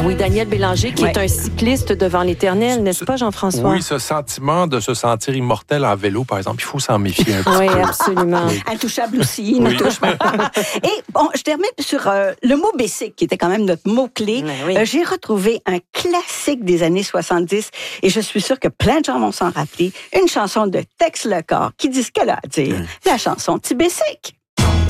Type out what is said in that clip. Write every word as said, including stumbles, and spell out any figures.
Oui, Daniel Bélanger, qui Ouais. est un cycliste devant l'Éternel, n'est-ce pas, Jean-François? Oui, ce sentiment de se sentir immortel en vélo, par exemple, il faut s'en méfier un petit Oui, peu. absolument. Intouchable aussi, il nous touche pas. Et bon, je termine sur euh, le mot basic, qui était quand même notre mot-clé. Oui, oui. Euh, j'ai retrouvé un classique des années soixante-dix, et je suis sûre que plein de gens vont s'en rappeler, une chanson de Tex Lecor qui dit ce qu'elle a à dire. La chanson Petit Basic.